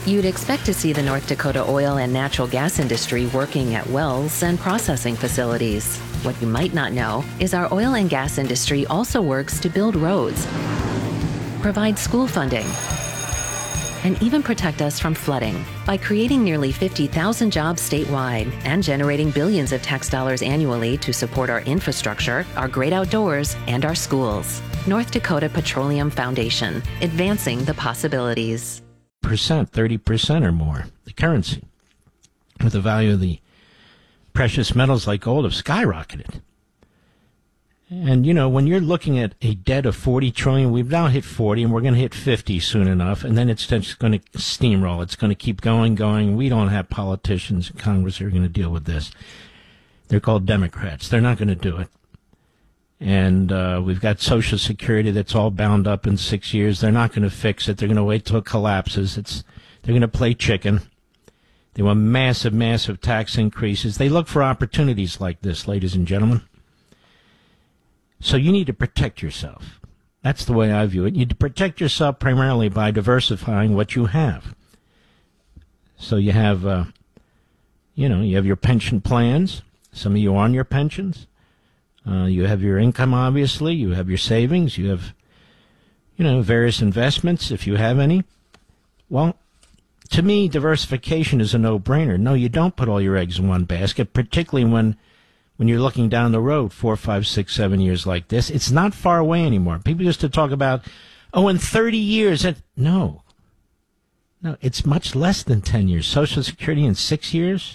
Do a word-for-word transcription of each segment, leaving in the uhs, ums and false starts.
You'd expect to see the North Dakota oil and natural gas industry working at wells and processing facilities. What you might not know is our oil and gas industry also works to build roads, provide school funding, and even protect us from flooding by creating nearly fifty thousand jobs statewide and generating billions of tax dollars annually to support our infrastructure, our great outdoors, and our schools. North Dakota Petroleum Foundation, advancing the possibilities. Percent, thirty percent or more, the currency, with the value of the precious metals like gold have skyrocketed. And, you know, when you're looking at a debt of forty trillion dollars, we've now hit forty, and we're going to hit fifty soon enough, and then it's just going to steamroll. It's going to keep going, going. We don't have politicians in Congress who are going to deal with this. They're called Democrats. They're not going to do it. And uh, we've got Social Security that's all bound up in six years. They're not going to fix it. They're going to wait till it collapses. It's They're going to play chicken. They want massive, massive tax increases. They look for opportunities like this, ladies and gentlemen. So you need to protect yourself. That's the way I view it. You need to protect yourself primarily by diversifying what you have. So you have, uh, you know, you have your pension plans. Some of you are on your pensions. Uh, you have your income, obviously. You have your savings. You have, you know, various investments, if you have any. Well, to me, diversification is a no-brainer. No, you don't put all your eggs in one basket, particularly when when you're looking down the road four, five, six, seven years like this. It's not far away anymore. People used to talk about, oh, in thirty years. It, no. No, it's much less than ten years. Social Security in six years?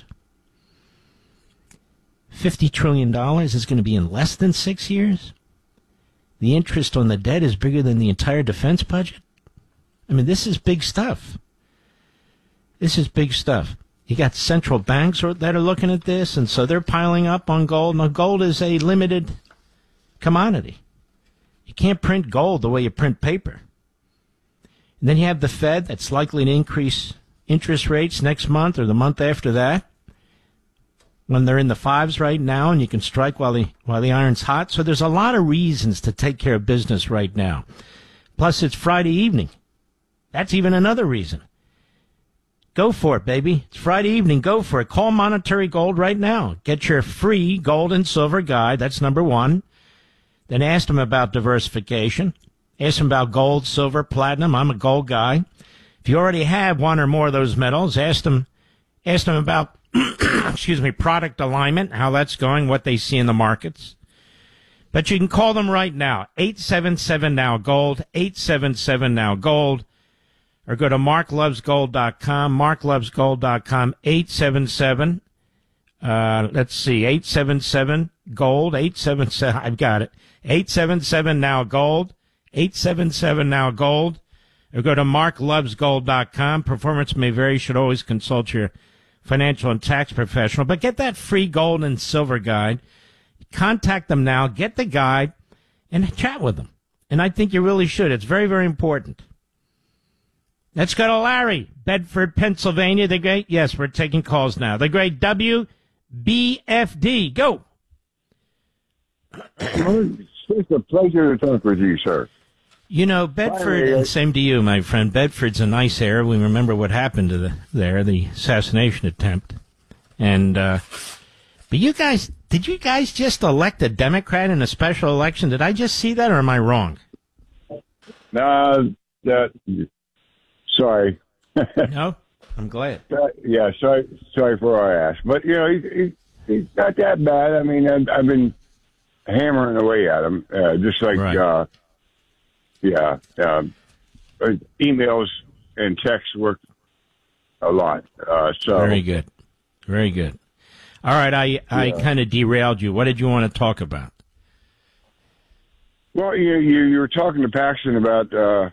fifty trillion dollars is going to be in less than six years? The interest on the debt is bigger than the entire defense budget? I mean, this is big stuff. This is big stuff. You got central banks that are looking at this, and so they're piling up on gold. Now, gold is a limited commodity. You can't print gold the way you print paper. And then you have the Fed that's likely to increase interest rates next month or the month after that, when they're in the fives right now, and you can strike while the while the iron's hot. So there's a lot of reasons to take care of business right now. Plus, it's Friday evening. That's even another reason. Go for it, baby. It's Friday evening. Go for it. Call Monetary Gold right now. Get your free gold and silver guide. That's number one. Then ask them about diversification. Ask them about gold, silver, platinum. I'm a gold guy. If you already have one or more of those metals, ask them, ask them about excuse me, product alignment, how that's going, what they see in the markets. But you can call them right now, eight seven seven now gold, eight seven seven now gold, or go to mark loves gold dot com, mark loves gold dot com, eight seven seven, uh, let's see, eight seven seven gold, eight seven seven, I've got it, eight seven seven now gold, eight seven seven now gold, or go to mark loves gold dot com. Performance may vary, you should always consult your financial and tax professional, but get that free gold and silver guide. Contact them now, get the guide, and chat with them. And I think you really should. It's very, very important. Let's go to Larry, Bedford, Pennsylvania. The great, yes, we're taking calls now. The great W B F D. Go. It's a pleasure to talk with you, sir. You know, Bedford, and same to you, my friend. Bedford's a nice area. We remember what happened to the there, the assassination attempt. And, uh, but you guys, did you guys just elect a Democrat in a special election? Did I just see that, or am I wrong? Uh, that, sorry. No? I'm glad. Uh, yeah, sorry, sorry for our ass. But, you know, he, he, he's not that bad. I mean, I've, I've been hammering away at him, uh, just like, right. uh, Yeah, um, uh, emails and texts work a lot. Uh, so very good, very good. All right, I I yeah. kind of derailed you. What did you want to talk about? Well, you you, you were talking to Paxton about uh,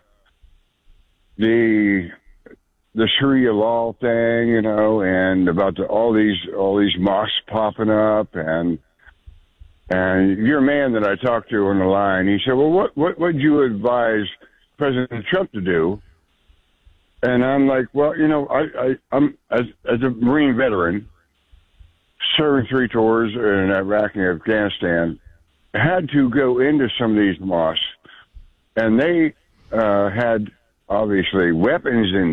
the the Sharia law thing, you know, and about the, all these all these mosques popping up, and and your man that I talked to on the line, he said, "Well, what what would you advise President Trump to do?" And I'm like, "Well, you know, I, I I'm as as a Marine veteran, serving three tours in Iraq and Afghanistan, had to go into some of these mosques, and they uh, had obviously weapons in